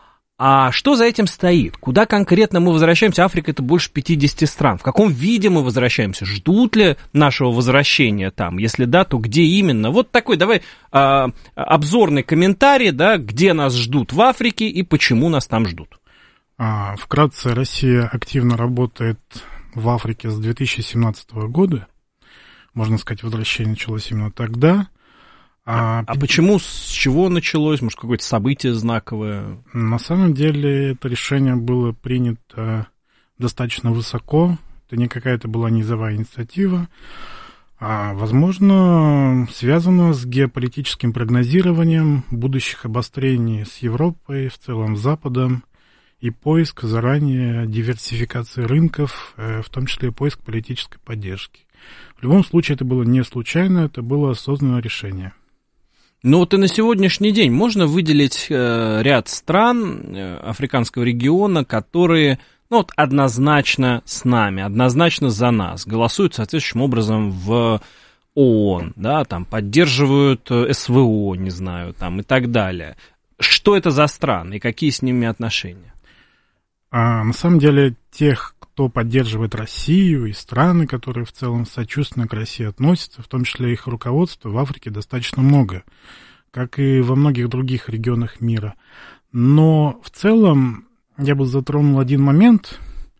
А что за этим стоит? Куда конкретно мы возвращаемся? Африка — это больше пятьдесят стран. В каком виде мы возвращаемся? Ждут ли нашего возвращения там? Если да, то где именно? Вот такой, давай, а, обзорный комментарий, да, где нас ждут в Африке и почему нас там ждут. А, вкратце, Россия активно работает в Африке с две тысячи семнадцатого года. Можно сказать, возвращение началось именно тогда. А, а почему, с чего началось? Может, какое-то событие знаковое? На самом деле, это решение было принято достаточно высоко. Это не какая-то была низовая инициатива. А, возможно, связано с геополитическим прогнозированием будущих обострений с Европой, в целом с Западом, и поиск заранее диверсификации рынков, в том числе и поиск политической поддержки. В любом случае, это было не случайно, это было осознанное решение. Ну вот и на сегодняшний день можно выделить э, ряд стран э, африканского региона, которые, ну вот, однозначно с нами, однозначно за нас, голосуют соответствующим образом в ООН, да, там, поддерживают СВО, не знаю, там, и так далее. Что это за страны и какие с ними отношения? А, на самом деле, тех, кто поддерживает Россию и страны, которые в целом сочувственно к России относятся, в том числе их руководство, в Африке достаточно много, как и во многих других регионах мира. Но в целом я бы затронул один момент.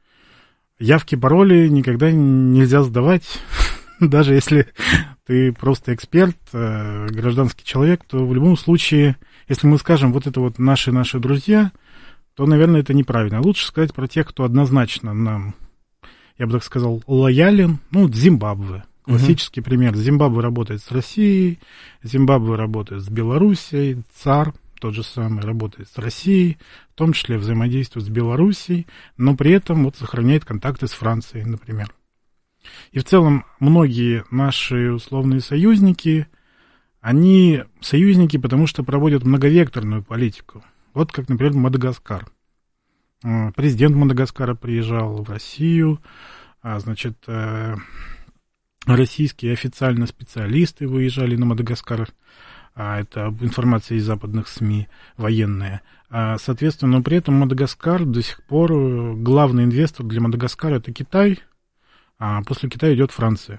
Явки, пароли никогда нельзя сдавать, даже если ты просто эксперт, гражданский человек, то в любом случае, если мы скажем вот это вот наши-наши друзья, то, наверное, это неправильно. Лучше сказать про тех, кто однозначно нам, я бы так сказал, лоялен. Ну, Зимбабве. Классический uh-huh. пример. Зимбабве работает с Россией, Зимбабве работает с Белоруссией, ЦАР тот же самый работает с Россией, в том числе взаимодействует с Белоруссией, но при этом вот сохраняет контакты с Францией, например. И в целом многие наши условные союзники, они союзники, потому что проводят многовекторную политику. Вот как, например, Мадагаскар. Президент Мадагаскара приезжал в Россию, значит, российские официально специалисты выезжали на Мадагаскар, это информация из западных СМИ, военная. Соответственно, но при этом Мадагаскар до сих пор, главный инвестор для Мадагаскара — это Китай, а после Китая идет Франция.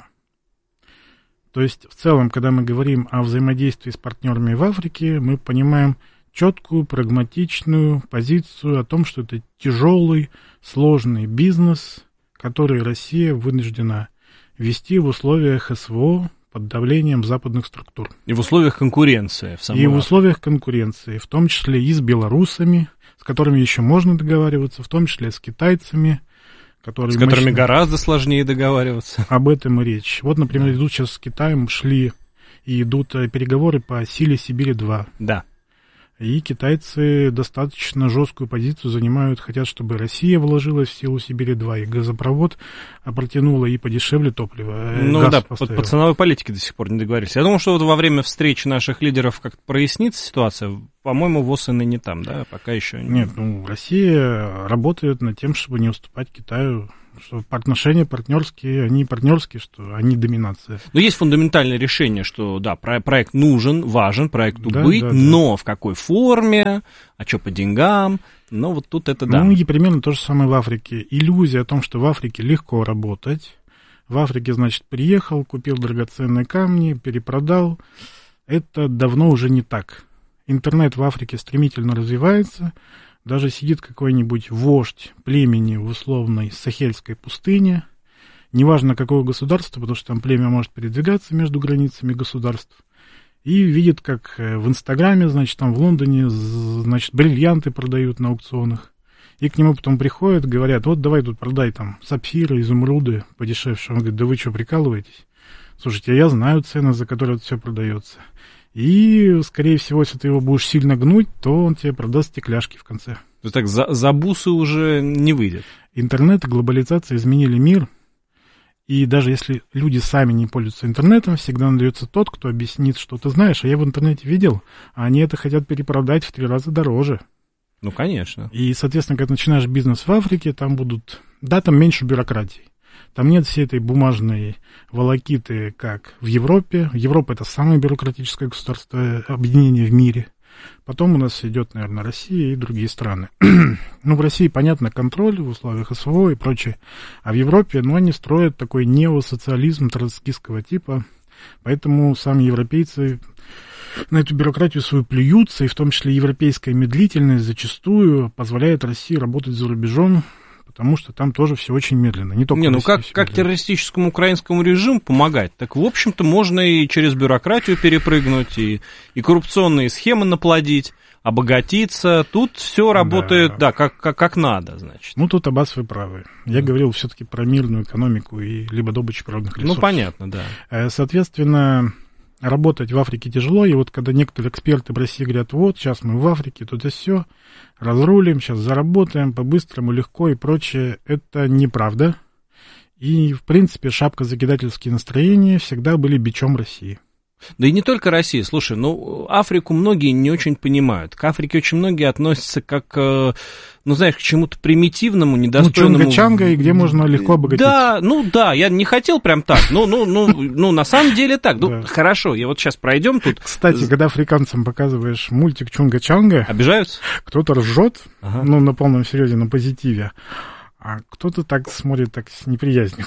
То есть, в целом, когда мы говорим о взаимодействии с партнерами в Африке, мы понимаем четкую, прагматичную позицию о том, что это тяжелый, сложный бизнес, который Россия вынуждена вести в условиях СВО под давлением западных структур. И в условиях конкуренции. В самой и в условиях конкуренции, в том числе и с белорусами, с которыми еще можно договариваться, в том числе с китайцами, которые с которыми мощно... гораздо сложнее договариваться. Об этом и речь. Вот, например, идут сейчас с Китаем, шли и идут переговоры по силе Сибири-два. Да. И китайцы достаточно жесткую позицию занимают, хотят, чтобы Россия вложилась в силу Сибири-два, и газопровод протянула, и подешевле топливо. Ну газ да, поставила. по, по ценовой политике до сих пор не договорились. Я думаю, что вот во время встречи наших лидеров как-то прояснится ситуация. По-моему, ВОЗ и ныне там, да, пока еще не... Нет, ну, Россия работает над тем, чтобы не уступать Китаю, что отношения партнерские, они партнерские, что они доминация. Но есть фундаментальное решение, что, да, проект нужен, важен, проекту да, быть, да, да. но в какой форме, а что по деньгам, но вот тут это да. Ну, и примерно то же самое в Африке. Иллюзия о том, что в Африке легко работать. В Африке, значит, приехал, купил драгоценные камни, перепродал. Это давно уже не так. Интернет в Африке стремительно развивается. Даже сидит какой-нибудь вождь племени в условной сахельской пустыне, неважно какое государство, потому что там племя может передвигаться между границами государств, и видит, как в Инстаграме, значит, там в Лондоне, значит, бриллианты продают на аукционах, и к нему потом приходят, говорят, вот давай тут продай там сапфиры, изумруды подешевше. Он говорит, да вы что, прикалываетесь? Слушайте, я знаю цены, за которые это все продается. И, скорее всего, если ты его будешь сильно гнуть, то он тебе продаст стекляшки в конце. То есть так за, за бусы уже не выйдет. Интернет и глобализация изменили мир. И даже если люди сами не пользуются интернетом, всегда найдется тот, кто объяснит, что ты знаешь, а я в интернете видел, а они это хотят перепродать в три раза дороже. Ну, конечно. И, соответственно, когда начинаешь бизнес в Африке, там будут... Да, там меньше бюрократии. Там нет всей этой бумажной волокиты, как в Европе. Европа — это самое бюрократическое государство, объединение в мире. Потом у нас идет, наверное, Россия и другие страны. Ну, в России, понятно, контроль в условиях СВО и прочее. А в Европе, ну, они строят такой неосоциализм троцкистского типа. Поэтому сами европейцы на эту бюрократию свою плюются, и в том числе европейская медлительность зачастую позволяет России работать за рубежом, потому что там тоже все очень медленно. Не, только не ну как, как террористическому украинскому режиму помогать? Так, в общем-то, можно и через бюрократию перепрыгнуть, и, и коррупционные схемы наплодить, обогатиться. Тут все работает, да, да как, как, как надо, значит. Ну, тут Аббас вы правы. Я да. говорил все-таки про мирную экономику и либо добычу природных ресурсов. Ну, понятно, да. Соответственно, работать в Африке тяжело, и вот когда некоторые эксперты в России говорят, вот, сейчас мы в Африке, тут и все, разрулим, сейчас заработаем по-быстрому, легко и прочее, это неправда. И, в принципе, шапкозакидательские настроения всегда были бичом России. Да и не только Россия. Слушай, ну, Африку многие не очень понимают. К Африке очень многие относятся как, ну, знаешь, к чему-то примитивному, недостойному. Ну, чунга-чанга, и где можно легко обогатиться. Да, ну да, я не хотел прям так. Ну, ну, ну, ну, на самом деле так. Ну, да. Хорошо, я вот сейчас пройдем тут. Кстати, когда африканцам показываешь мультик Чунга-чанга, обижаются? Кто-то ржет, ага. ну, на полном серьезе, на позитиве, а кто-то так смотрит так с неприязнью.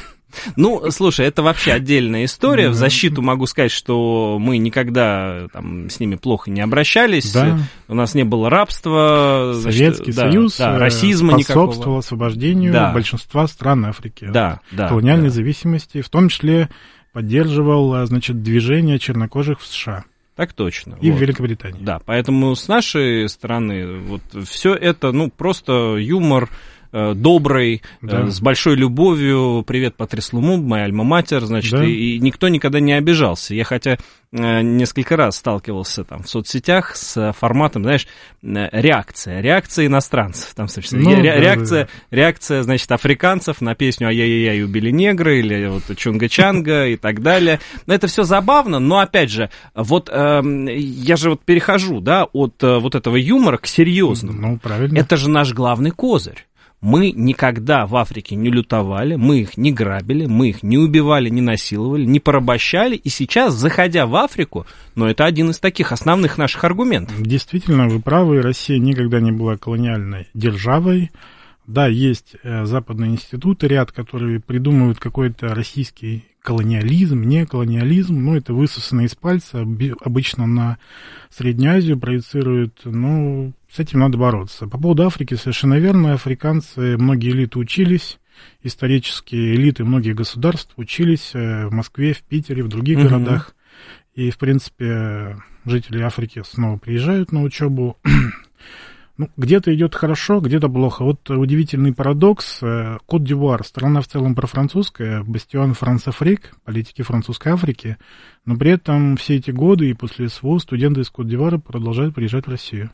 Ну, слушай, это вообще отдельная история. В защиту могу сказать, что мы никогда там с ними плохо не обращались. Да. У нас не было рабства. Советский значит, Союз да, да, расизма способствовал никакого. освобождению да. большинства стран Африки да, да, колониальной да. зависимости, в том числе поддерживал, значит, движение чернокожих в США. Так точно. И вот. в Великобритании. Да, поэтому с нашей стороны вот все это, ну, просто юмор добрый, да. с большой любовью. Привет, Патрис Лумумб, моя альма-матер, значит, да. и, и никто никогда не обижался. Я хотя несколько раз сталкивался там в соцсетях с форматом, знаешь, реакция, реакция иностранцев. Там, собственно, ну, ре, да, реакция, да. реакция, значит, африканцев на песню «Ай-яй-яй, убили негры» или вот «Чунга-чанга» и так далее. Но это все забавно, но, опять же, вот э, я же вот перехожу, да, от э, вот этого юмора к серьезному. Ну, правильно. Это же наш главный козырь. Мы никогда в Африке не лютовали, мы их не грабили, мы их не убивали, не насиловали, не порабощали. И сейчас, заходя в Африку, ну, это один из таких основных наших аргументов. Действительно, вы правы, Россия никогда не была колониальной державой. Да, есть западные институты, ряд, которые придумывают какой-то российский колониализм, не колониализм, но это высосано из пальца, обычно на Среднюю Азию проецируют, ну, с этим надо бороться. По поводу Африки совершенно верно, африканцы, многие элиты учились, исторические элиты многих государств учились в Москве, в Питере, в других mm-hmm. городах, и, в принципе, жители Африки снова приезжают на учебу. Ну, где-то идет хорошо, где-то плохо. Вот удивительный парадокс. Кот-д'Ивуар, страна в целом профранцузская, бастион Францафрик, политики французской Африки, но при этом все эти годы и после СВО студенты из Кот-д'Ивуара продолжают приезжать в Россию.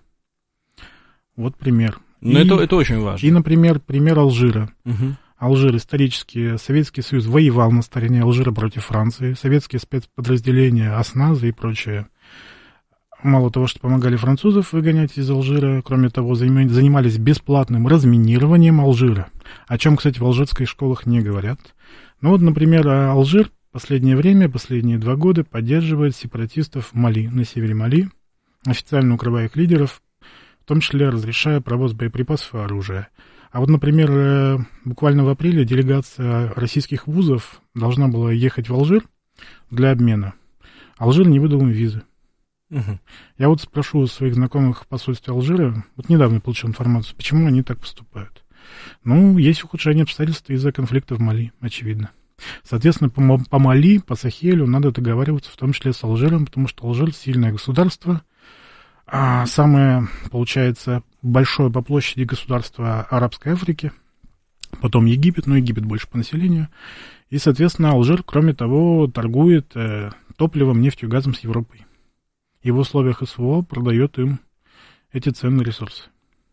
Вот пример. Но и, это, это очень важно. И, например, пример Алжира. Угу. Алжир исторически, Советский Союз воевал на стороне Алжира против Франции, советские спецподразделения, ОСНАЗы и прочее. Мало того, что помогали французов выгонять из Алжира, кроме того, занимались бесплатным разминированием Алжира, о чем, кстати, в алжирских школах не говорят. Ну вот, например, Алжир в последнее время, последние два года поддерживает сепаратистов в Мали, на севере Мали, официально укрывая их лидеров, в том числе разрешая провоз боеприпасов и оружия. А вот, например, буквально в апреле делегация российских вузов должна была ехать в Алжир для обмена. Алжир не выдал им визы. Угу. Я вот спрошу у своих знакомых в посольстве Алжира, вот недавно получил информацию, почему они так поступают. Ну, есть ухудшение обстоятельств из-за конфликта в Мали, очевидно. Соответственно, по, по Мали, по Сахелю надо договариваться, в том числе с Алжиром, потому что Алжир сильное государство, а самое, получается, большое по площади государство Арабской Африки, потом Египет, но Египет больше по населению, и, соответственно, Алжир, кроме того, торгует э, топливом, нефтью, газом с Европой. И в условиях СВО продает им эти ценные ресурсы.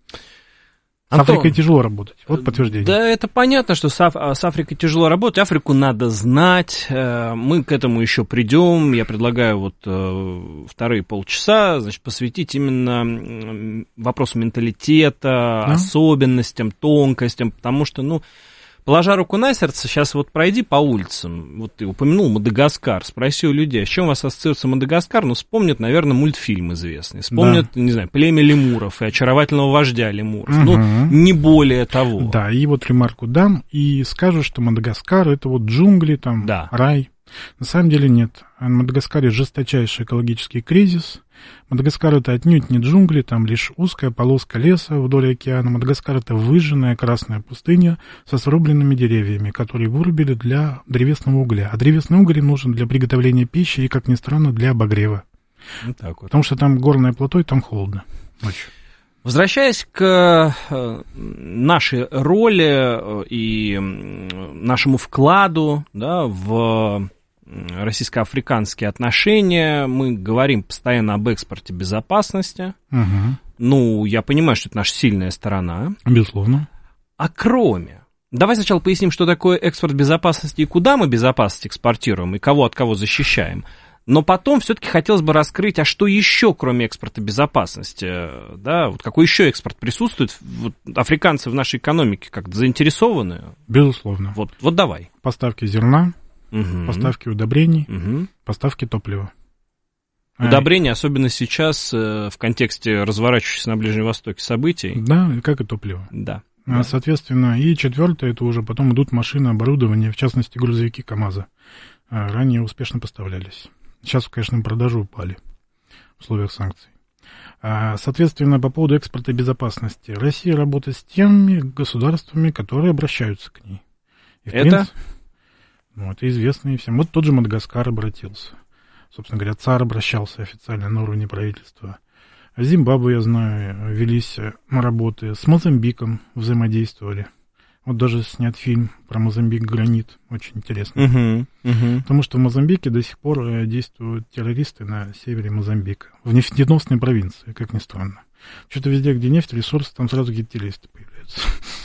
С Антон, Африкой тяжело работать. Вот подтверждение. Да, это понятно, что с, Аф- с Африкой тяжело работать. Африку надо знать. Мы к этому еще придем. Я предлагаю вот вторые полчаса, значит, посвятить именно вопросу менталитета, да? Особенностям, тонкостям, потому что, ну, положа руку на сердце, сейчас вот пройди по улицам, вот ты упомянул Мадагаскар, спроси у людей, а с чем у вас ассоциируется Мадагаскар, ну, вспомнят, наверное, мультфильм известный, вспомнят, да. не знаю, племя лемуров и очаровательного вождя лемуров, угу. ну, не более того. Да, и вот ремарку дам, и скажу, что Мадагаскар — это вот джунгли, там, да. рай. На самом деле нет. В Мадагаскаре жесточайший экологический кризис. Мадагаскар — это отнюдь не джунгли, там лишь узкая полоска леса вдоль океана. Мадагаскар — это выжженная красная пустыня со срубленными деревьями, которые вырубили для древесного угля. А древесный уголь нужен для приготовления пищи и, как ни странно, для обогрева. Вот так вот. Потому что там горное плато, и там холодно ночью. Возвращаясь к нашей роли и нашему вкладу, да, в российско-африканские отношения, мы говорим постоянно об экспорте безопасности. Угу. Ну, я понимаю, что это наша сильная сторона. Безусловно. А кроме... Давай сначала поясним, что такое экспорт безопасности и куда мы безопасность экспортируем, и кого от кого защищаем. Но потом все-таки хотелось бы раскрыть, а что еще, кроме экспорта безопасности, да, вот какой еще экспорт присутствует? Вот африканцы в нашей экономике как-то заинтересованы? Безусловно. Вот, вот давай. Поставки зерна, угу. поставки удобрений, угу. поставки топлива. Удобрения, особенно сейчас, в контексте разворачивающихся на Ближнем Востоке событий. Да, как и топливо. Да. А, соответственно, и четвертое, это уже потом идут машины, оборудование, в частности, грузовики КАМАЗа. Ранее успешно поставлялись. Сейчас, конечно, продажи упали в условиях санкций. Соответственно, по поводу экспорта и безопасности. Россия работает с теми государствами, которые обращаются к ней. И, в это? Принципе, ну, это известно и всем. Вот тот же Мадагаскар обратился. Собственно говоря, ЦАР обращался официально на уровне правительства. В Зимбабве, я знаю, велись работы. С Мозамбиком взаимодействовали. Вот даже снят фильм про Мозамбик «Гранит». Очень интересно. Uh-huh, uh-huh. Потому что в Мозамбике до сих пор действуют террористы на севере Мозамбика. В нефтеносной провинции, как ни странно. Что-то везде, где нефть, ресурсы, там сразу какие-то террористы появляются.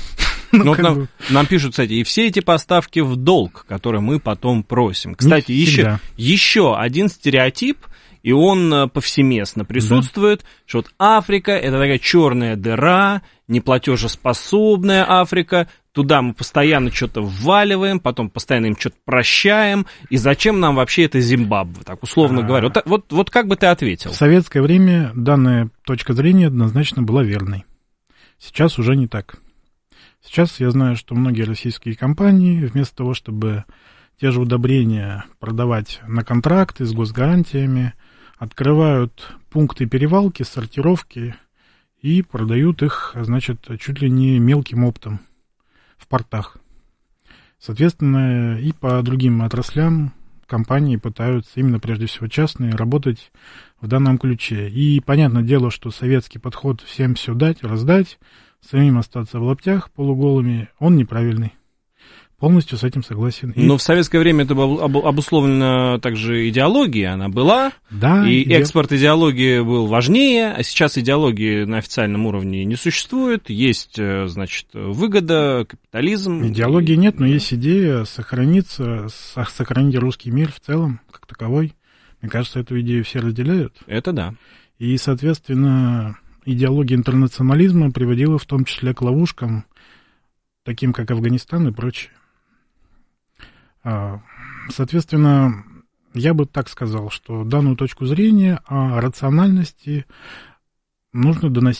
Ну, вот нам, нам пишут, кстати, и все эти поставки в долг, которые мы потом просим. Кстати, еще, еще один стереотип, и он повсеместно присутствует, да. что вот Африка — это такая черная дыра, неплатежеспособная Африка, туда мы постоянно что-то вваливаем, потом постоянно им что-то прощаем, и зачем нам вообще это Зимбабве, так условно а... говоря. Вот, вот, вот как бы ты ответил? В советское время данная точка зрения однозначно была верной. Сейчас уже не так. Сейчас я знаю, что многие российские компании, вместо того, чтобы те же удобрения продавать на контракты с госгарантиями, открывают пункты перевалки, сортировки и продают их, значит, чуть ли не мелким оптом в портах. Соответственно, и по другим отраслям компании пытаются, именно прежде всего частные, работать в данном ключе. И понятное дело, что советский подход всем все дать, раздать, самим остаться в лаптях полуголыми, он неправильный. Полностью с этим согласен. И... Но в советское время это было обусловлено также идеологией, она была, да, и иде... экспорт идеологии был важнее, а сейчас идеологии на официальном уровне не существует, есть, значит, выгода, капитализм. Идеологии нет, но есть идея сохраниться, сохранить русский мир в целом, как таковой. Мне кажется, эту идею все разделяют. Это да. И, соответственно, идеология интернационализма приводила в том числе к ловушкам, таким как Афганистан и прочее. Соответственно, я бы так сказал, что данную точку зрения о рациональности нужно доносить